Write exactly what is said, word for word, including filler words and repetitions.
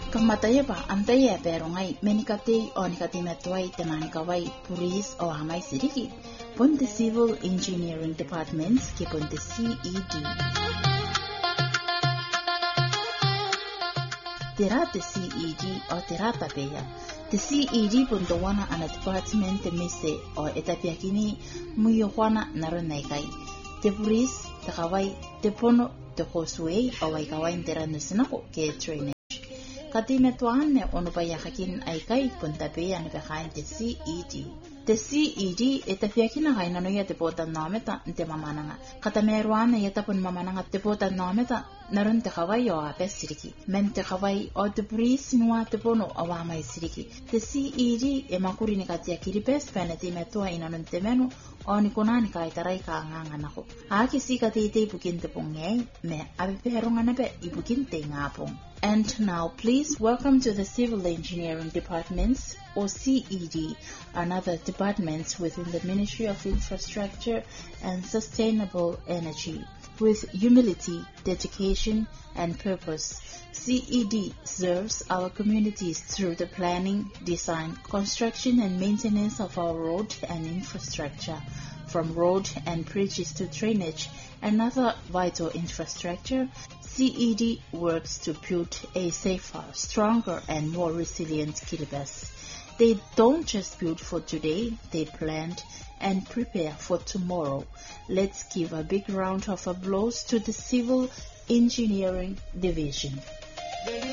Kamataya ba antaya pero ngai menikate o nikate metuai temani kawai police o amai siriki pon the civil engineering departments ke pon the C E D. Tera the C E D o tera tapeya. The C E D pon the wana ana department the mise o etapia kini muyo wana naronai kai. The police the kawai the pono the causeway o wai kawai tera nusinako ke training. Katime tuane ono payahakin ay kay puntape ano behind the C E D. The C E D etafiakina kay nanoya tepotan nameta nte mamananga. Katameruana yetapon mamananga tepotan nameta naron te kawai o apes siriki. Men te kawai o te bris nua tepono awamay siriki. The C E D e makuri ni katia kiripes penetime tua inanon temeno o ni kunani kay taray ka nganganako. Aki si katite ibukin tepongay me abeperong anabe ibukin te ngapong. And now, please welcome to the Civil Engineering Departments, or C E D, and other departments within the Ministry of Infrastructure and Sustainable Energy. With humility, dedication, and purpose, C E D serves our communities through the planning, design, construction, and maintenance of our road and infrastructure, from road and bridges to drainage and other vital infrastructure. C E D works to build a safer, stronger, and more resilient Kiribati. They don't just build for today, they plan and prepare for tomorrow. Let's give a big round of applause to the Civil Engineering Division.